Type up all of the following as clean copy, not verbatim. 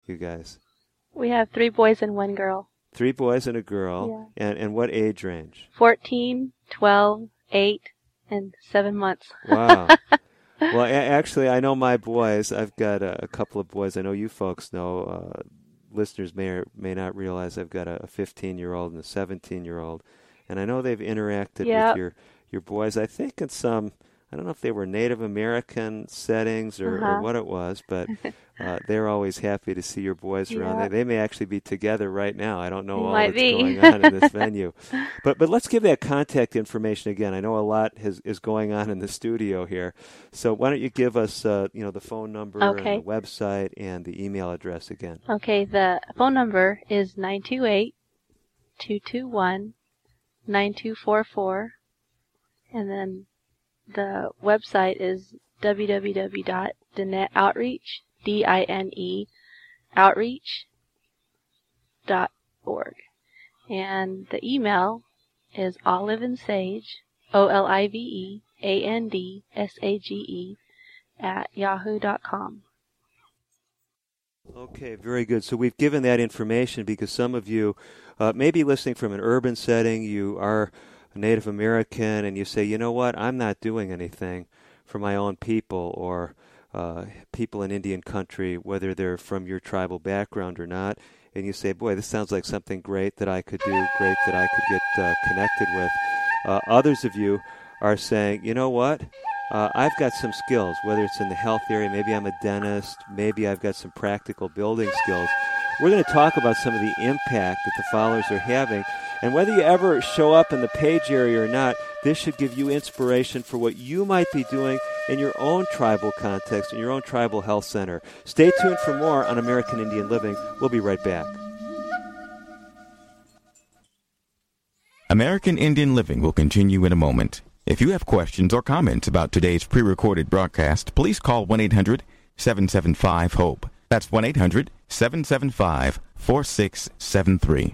you guys? We have 3 boys and 1 girl. 3 boys and a girl. Yeah. And what age range? 14, 12, 8, and 7 months. Wow. Well, actually, I know my boys. I've got a couple of boys. I know you folks know. Listeners may or may not realize I've got a 15-year-old and a 17-year-old. And I know they've interacted with your boys. I think in some, I don't know if they were Native American settings or what it was, but they're always happy to see your boys around. They may actually be together right now. I don't know all that's going on in this venue. But let's give that contact information again. I know a lot is going on in the studio here. So why don't you give us the phone number and the website and the email address again. Okay, the phone number is 928-221-9244, and then the website is www.DineOutreach, DINE outreach.org. And the email is oliveandsage, OLIVEANDSAGE @yahoo.com. Okay, very good. So we've given that information because some of you may be listening from an urban setting. You are Native American, and you say, you know what, I'm not doing anything for my own people or people in Indian country, whether they're from your tribal background or not, and you say, boy, this sounds like something great that I could do, great that I could get connected with. Others of you are saying, you know what, I've got some skills, whether it's in the health area, maybe I'm a dentist, maybe I've got some practical building skills. We're going to talk about some of the impact that the followers are having. And whether you ever show up in the page area or not, this should give you inspiration for what you might be doing in your own tribal context, in your own tribal health center. Stay tuned for more on American Indian Living. We'll be right back. American Indian Living will continue in a moment. If you have questions or comments about today's pre-recorded broadcast, please call 1-800-775-HOPE. That's 1-800-775-4673.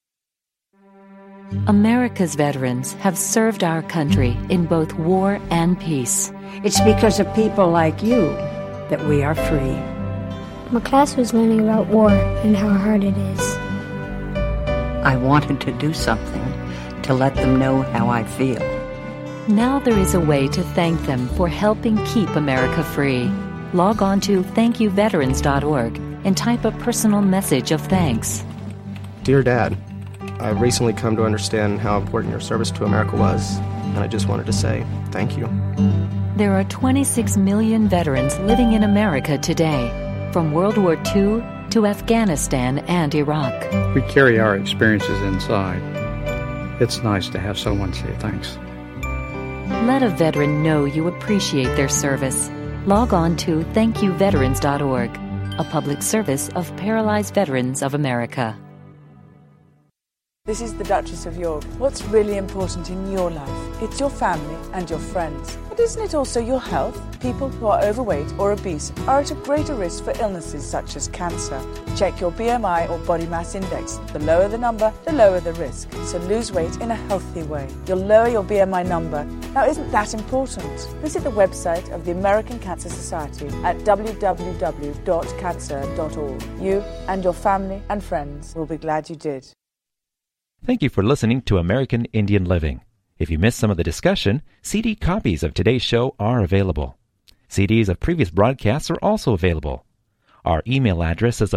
America's veterans have served our country in both war and peace. It's because of people like you that we are free. My class was learning about war and how hard it is. I wanted to do something to let them know how I feel. Now there is a way to thank them for helping keep America free. Log on to thankyouveterans.org and type a personal message of thanks. Dear Dad, I've recently come to understand how important your service to America was, and I just wanted to say thank you. There are 26 million veterans living in America today, from World War II to Afghanistan and Iraq. We carry our experiences inside. It's nice to have someone say thanks. Let a veteran know you appreciate their service. Log on to thankyouveterans.org, a public service of Paralyzed Veterans of America. This is the Duchess of York. What's really important in your life? It's your family and your friends. But isn't it also your health? People who are overweight or obese are at a greater risk for illnesses such as cancer. Check your BMI or body mass index. The lower the number, the lower the risk. So lose weight in a healthy way. You'll lower your BMI number. Now, isn't that important? Visit the website of the American Cancer Society at www.cancer.org. You and your family and friends will be glad you did. Thank you for listening to American Indian Living. If you missed some of the discussion, CD copies of today's show are available. CDs of previous broadcasts are also available. Our email address is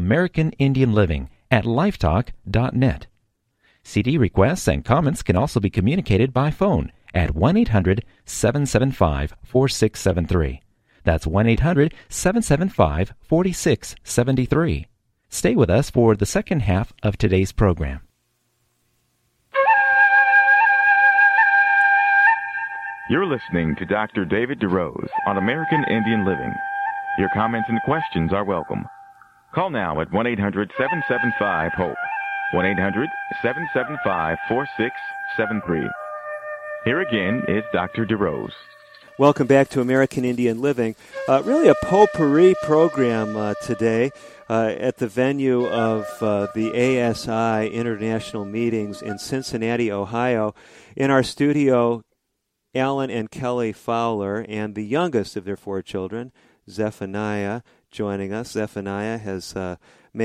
americanindianliving@lifetalk.net. CD requests and comments can also be communicated by phone at 1-800-775-4673. That's 1-800-775-4673. Stay with us for the second half of today's program. You're listening to Dr. David DeRose on American Indian Living. Your comments and questions are welcome. Call now at 1-800-775-HOPE. 1-800-775-4673. Here again is Dr. DeRose. Welcome back to American Indian Living. Really a potpourri program today at the venue of the ASI International Meetings in Cincinnati, Ohio. In our studio, Alan and Kelly Fowler, and the youngest of their 4 children, Zephaniah, joining us. Zephaniah has